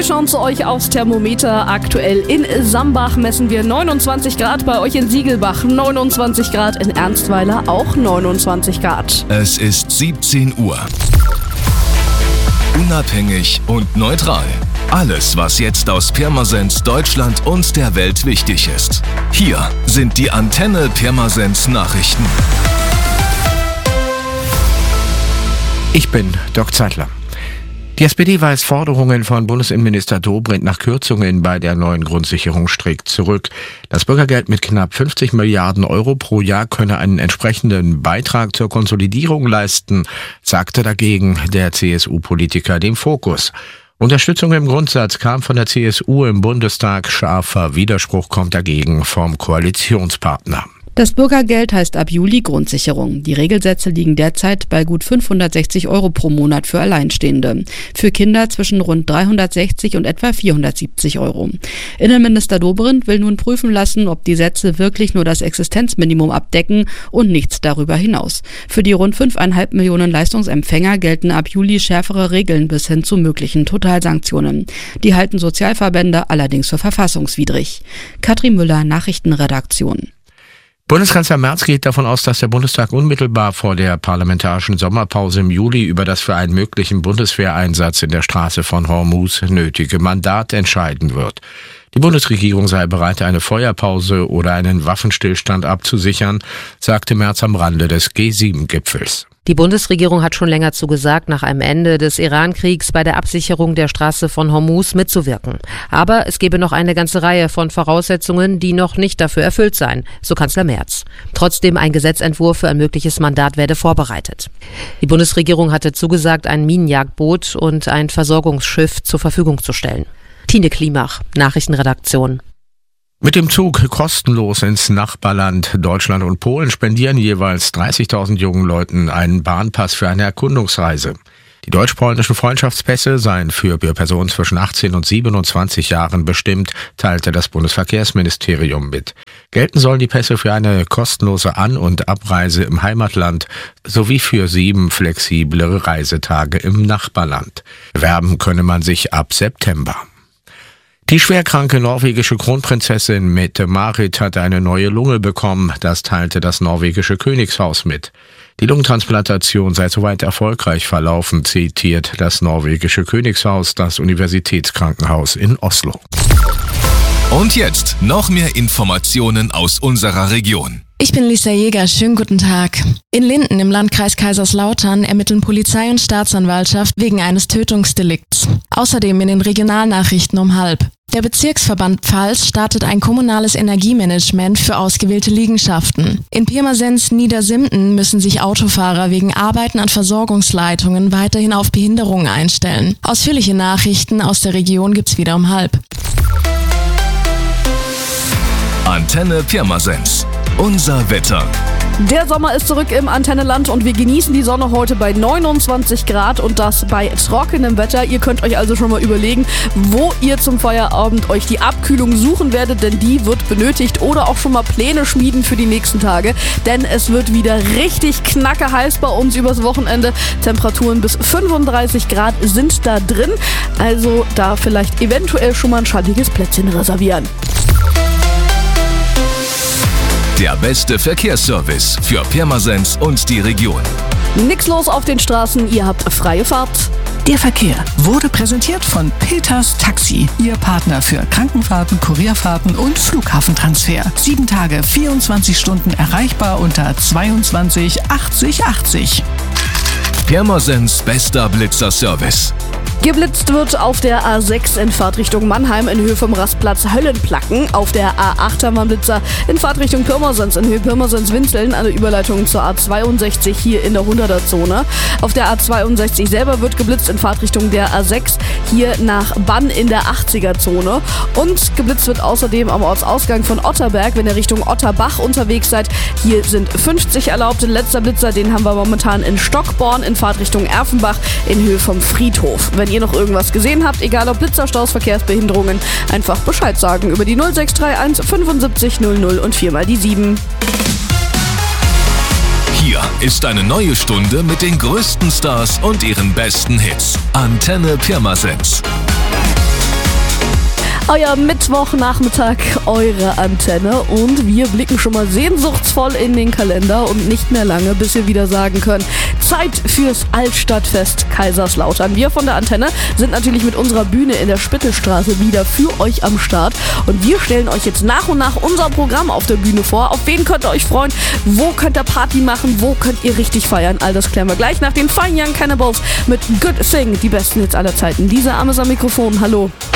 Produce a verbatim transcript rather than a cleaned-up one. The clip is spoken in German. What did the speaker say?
schauen zu euch aufs Thermometer. Aktuell in Sambach messen wir neunundzwanzig Grad, bei euch in Siegelbach neunundzwanzig Grad, in Ernstweiler auch neunundzwanzig Grad. Es ist siebzehn Uhr. Unabhängig und neutral. Alles, was jetzt aus Pirmasens, Deutschland und der Welt wichtig ist. Hier sind die Antenne Pirmasens Nachrichten. Ich bin Dirk Zeitler. Die S P D weist Forderungen von Bundesinnenminister Dobrindt nach Kürzungen bei der neuen Grundsicherung strikt zurück. Das Bürgergeld mit knapp fünfzig Milliarden Euro pro Jahr könne einen entsprechenden Beitrag zur Konsolidierung leisten, sagte dagegen der C S U-Politiker dem Fokus. Unterstützung im Grundsatz kam von der C S U im Bundestag, scharfer Widerspruch kommt dagegen vom Koalitionspartner. Das Bürgergeld heißt ab Juli Grundsicherung. Die Regelsätze liegen derzeit bei gut fünfhundertsechzig Euro pro Monat für Alleinstehende. Für Kinder zwischen rund dreihundertsechzig und etwa vierhundertsiebzig Euro. Innenminister Dobrindt will nun prüfen lassen, ob die Sätze wirklich nur das Existenzminimum abdecken und nichts darüber hinaus. Für die rund fünfeinhalb Millionen Leistungsempfänger gelten ab Juli schärfere Regeln bis hin zu möglichen Totalsanktionen. Die halten Sozialverbände allerdings für verfassungswidrig. Katrin Müller, Nachrichtenredaktion. Bundeskanzler Merz geht davon aus, dass der Bundestag unmittelbar vor der parlamentarischen Sommerpause im Juli über das für einen möglichen Bundeswehreinsatz in der Straße von Hormuz nötige Mandat entscheiden wird. Die Bundesregierung sei bereit, eine Feuerpause oder einen Waffenstillstand abzusichern, sagte Merz am Rande des G sieben Gipfels. Die Bundesregierung hat schon länger zugesagt, nach einem Ende des Iran-Kriegs bei der Absicherung der Straße von Hormuz mitzuwirken. Aber es gebe noch eine ganze Reihe von Voraussetzungen, die noch nicht dafür erfüllt seien, so Kanzler Merz. Trotzdem ein Gesetzentwurf für ein mögliches Mandat werde vorbereitet. Die Bundesregierung hatte zugesagt, ein Minenjagdboot und ein Versorgungsschiff zur Verfügung zu stellen. Tine Klimach, Nachrichtenredaktion. Mit dem Zug kostenlos ins Nachbarland Deutschland und Polen spendieren jeweils dreißigtausend jungen Leuten einen Bahnpass für eine Erkundungsreise. Die deutsch-polnischen Freundschaftspässe seien für Personen zwischen achtzehn und siebenundzwanzig Jahren bestimmt, teilte das Bundesverkehrsministerium mit. Gelten sollen die Pässe für eine kostenlose An- und Abreise im Heimatland sowie für sieben flexiblere Reisetage im Nachbarland. Bewerben könne man sich ab September. Die schwerkranke norwegische Kronprinzessin Mette-Marit hat eine neue Lunge bekommen, das teilte das norwegische Königshaus mit. Die Lungentransplantation sei soweit erfolgreich verlaufen, zitiert das norwegische Königshaus das Universitätskrankenhaus in Oslo. Und jetzt noch mehr Informationen aus unserer Region. Ich bin Lisa Jäger, schönen guten Tag. In Linden im Landkreis Kaiserslautern ermitteln Polizei und Staatsanwaltschaft wegen eines Tötungsdelikts. Außerdem in den Regionalnachrichten um halb. Der Bezirksverband Pfalz startet ein kommunales Energiemanagement für ausgewählte Liegenschaften. In Pirmasens Niedersimten müssen sich Autofahrer wegen Arbeiten an Versorgungsleitungen weiterhin auf Behinderungen einstellen. Ausführliche Nachrichten aus der Region gibt's wieder um halb. Antenne Pirmasens. Unser Wetter. Der Sommer ist zurück im Antennenland und wir genießen die Sonne heute bei neunundzwanzig Grad und das bei trockenem Wetter. Ihr könnt euch also schon mal überlegen, wo ihr zum Feierabend euch die Abkühlung suchen werdet, denn die wird benötigt, oder auch schon mal Pläne schmieden für die nächsten Tage, denn es wird wieder richtig knackeheiß bei uns übers Wochenende. Temperaturen bis fünfunddreißig Grad sind da drin, also da vielleicht eventuell schon mal ein schattiges Plätzchen reservieren. Der beste Verkehrsservice für Pirmasens und die Region. Nix los auf den Straßen, ihr habt freie Fahrt. Der Verkehr wurde präsentiert von Peters Taxi, Ihr Partner für Krankenfahrten, Kurierfahrten und Flughafentransfer. Sieben Tage, vierundzwanzig Stunden erreichbar unter zweiundzwanzig achtzig achtzig. Pirmasens bester Blitzerservice. Geblitzt wird auf der A sechs in Fahrtrichtung Mannheim in Höhe vom Rastplatz Höllenplacken, auf der A acht haben wir einen Blitzer in Fahrtrichtung Pirmasens in Höhe Pirmasens-Winzeln, eine Überleitung zur A zweiundsechzig hier in der hunderter-Zone. Auf der A zweiundsechzig selber wird geblitzt in Fahrtrichtung der A sechs hier nach Bann in der achtziger-Zone. Und geblitzt wird außerdem am Ortsausgang von Otterberg, wenn ihr Richtung Otterbach unterwegs seid. Hier sind fünfzig erlaubt. Letzter Blitzer, den haben wir momentan in Stockborn in Fahrtrichtung Erfenbach in Höhe vom Friedhof. Wenn ihr noch irgendwas gesehen habt, egal ob Blitzerstaus, Verkehrsbehinderungen, einfach Bescheid sagen über die null sechs drei eins fünfundsiebzig null null und viermal die sieben. Hier ist eine neue Stunde mit den größten Stars und ihren besten Hits. Antenne Pirmasens. Euer Mittwochnachmittag, eure Antenne und wir blicken schon mal sehnsuchtsvoll in den Kalender und nicht mehr lange, bis wir wieder sagen können, Zeit fürs Altstadtfest Kaiserslautern. Wir von der Antenne sind natürlich mit unserer Bühne in der Spittelstraße wieder für euch am Start und wir stellen euch jetzt nach und nach unser Programm auf der Bühne vor. Auf wen könnt ihr euch freuen? Wo könnt ihr Party machen? Wo könnt ihr richtig feiern? All das klären wir gleich nach den Fine Young Cannibals mit Good Thing, die besten Hits aller Zeiten. Lisa Ames am Mikrofon, hallo.